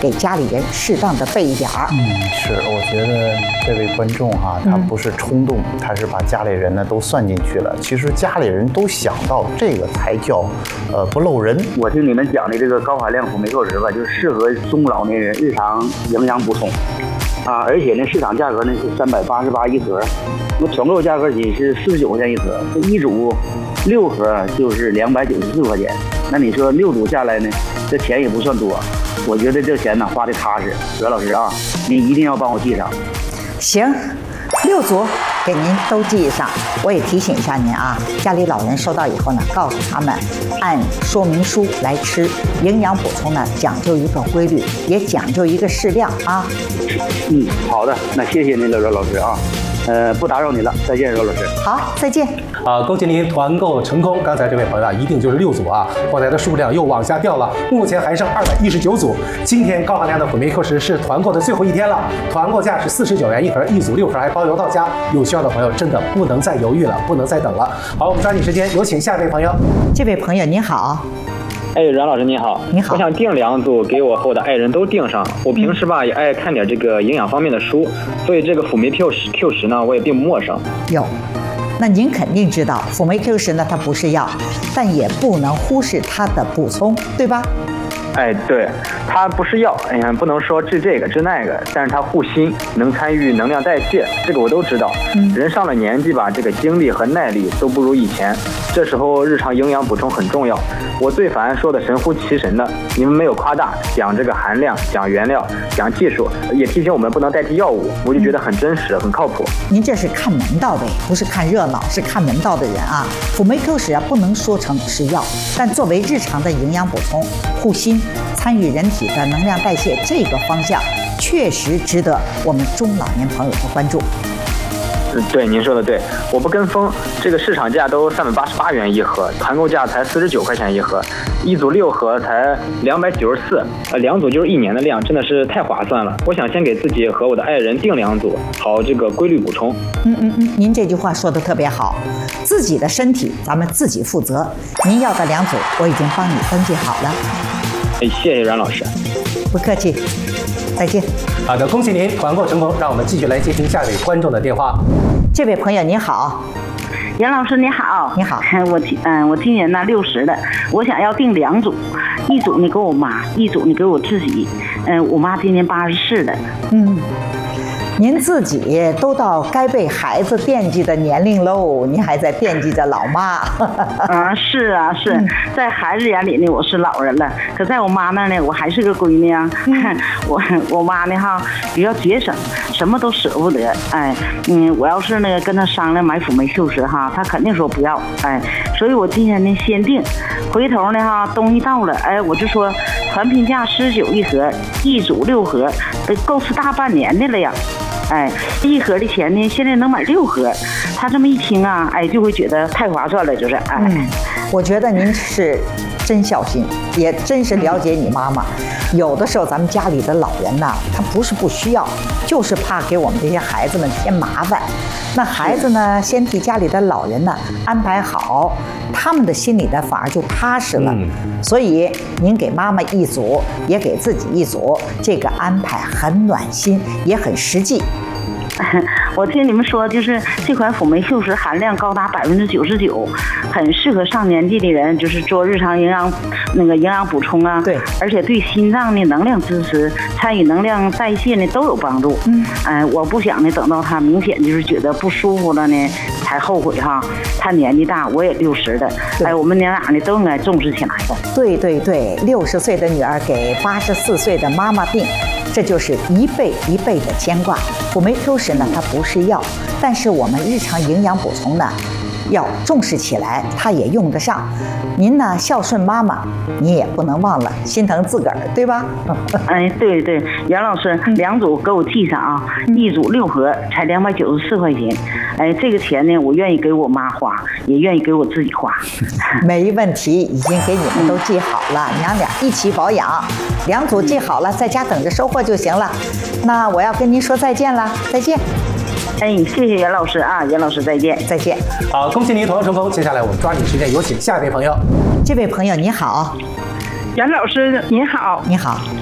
给家里人适当的备一点儿。 是，我觉得这位观众他不是冲动，他是把家里人呢都算进去了。其实家里人都想到这个才叫不漏人。 我听你们讲的这个高含量辅酶扣食吧，就适合中老年人日常营养补充而且呢市场价格呢是388一盒，那团购价格仅是49块钱一盒，一组6盒就是294块钱。那你说6组下来呢，这钱也不算多，我觉得这钱呢花的踏实。袁老师你一定要帮我记上。 行，6组给您都记上。我也提醒一下您家里老人收到以后呢，告诉他们按说明书来吃，营养补充呢讲究一个规律，也讲究一个适量好的，那谢谢您了，袁老师不打扰你了，再见，袁老师。 好，再见。 恭喜您团购成功！刚才这位朋友一定就是6组后来的数量又往下掉了，目前还剩219组。今天高含量的辅酶扣食是团购的最后一天了，团购价是49元一盒，一组6盒还包邮到家。有需要的朋友真的不能再犹豫了，不能再等了。好，我们抓紧时间，有请下一位朋友。 这位朋友您好。 阮老师你好， 你好， 我想订2组给我和我的爱人都订上。我平时也爱看点这个营养方面的书，所以这个辅酶 Q 食呢我也并不陌生。 有，那您肯定知道辅酶 Q 食呢它不是药，但也不能忽视它的补充，对吧？ 对，它不是药，不能说治这个治那个，但是它护心，能参与能量代谢，这个我都知道。人上了年纪这个精力和耐力都不如以前，这时候日常营养补充很重要。我最烦说的神乎其神的，你们没有夸大，讲这个含量，讲原料，讲技术，也提醒我们不能代替药物，我就觉得很真实，很靠谱。 您这是看门道的，不是看热闹，是看门道的人辅酶 Q 食不能说成是药，但作为日常的营养补充、护心、参与人体的能量代谢这个方向，确实值得我们中老年朋友的关注。 对，您说的对，我不跟风，这个市场价都388元一盒，团购价才49块钱一盒，一组6盒才294，2组就是1年的量，真的是太划算了。我想先给自己和我的爱人订2组，好这个规律补充。 您这句话说的特别好，自己的身体咱们自己负责。您要的2组我已经帮你登记好了。 谢谢阮老师。 不客气，再见。 好的，恭喜您团购成功，让我们继续来接听下一位观众的电话。 这位朋友您好。 杨老师你好。 你好。 我今年60的，我想要订2组，一组你给我妈，一组你给我自己。我妈今年84了。 您自己都到该被孩子惦记的年龄喽，您还在惦记着老妈。 是，在孩子眼里呢我是老人了，可在我妈那呢我还是个闺女我妈呢比较节省，什么都舍不得。我要是跟她商量买辅酶 Q 食她肯定说不要。所以我今天呢先订，回头呢东西到了，我就说团品价49一盒，一组6盒，得够吃大半年的了呀。一盒的钱呢，现在能买6盒。他这么一听就会觉得太划算了，就是我觉得您是真孝心，也真是了解你妈妈。有的时候咱们家里的老人他不是不需要，就是怕给我们这些孩子们添麻烦。那孩子呢，先替家里的老人安排好，他们的心里反而就踏实了。所以您给妈妈1组，也给自己1组，这个安排很暖心，也很实际。 我听你们说，就是这款辅酶 Q 食含量高达99%，很适合上年纪的人，就是做日常营养补充对， 而且对心脏的能量支持、参与能量代谢呢都有帮助。我不想等到他明显就是觉得不舒服了呢才后悔他年纪大，我也60了，我们娘俩呢都应该重视起来的。 对，60岁的女儿给84岁的妈妈订，这就是一辈一辈的牵挂。辅酶 Q 食呢，它不是药，但是我们日常营养补充呢，要重视起来，它也用得上。您呢孝顺妈妈，你也不能忘了心疼自个儿，对吧？ 对，袁老师2组给我记上一组6盒才294块钱。这个钱呢，我愿意给我妈花，也愿意给我自己花。 没问题，已经给你们都记好了，娘俩一起保养。2组记好了，在家等着收货就行了。那我要跟您说再见了，再见。 谢谢袁老师袁老师再见。 好，恭喜您团购成功。接下来我们抓紧时间有请下一位朋友。 这位朋友你好。 袁老师您好。 你好。